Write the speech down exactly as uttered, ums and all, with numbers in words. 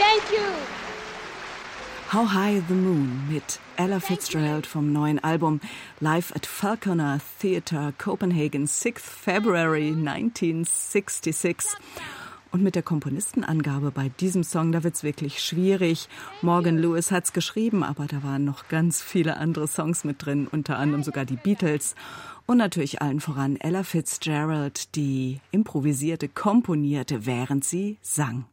Thank you. How High the Moon mit Ella Fitzgerald vom neuen Album Live at Falconer Theatre, Copenhagen, sixth February nineteen sixty-six. Und mit der Komponistenangabe bei diesem Song, da wird's wirklich schwierig. Morgan Lewis hat's geschrieben, aber da waren noch ganz viele andere Songs mit drin, unter anderem sogar die Beatles. Und natürlich allen voran Ella Fitzgerald, die improvisierte, komponierte, während sie sang.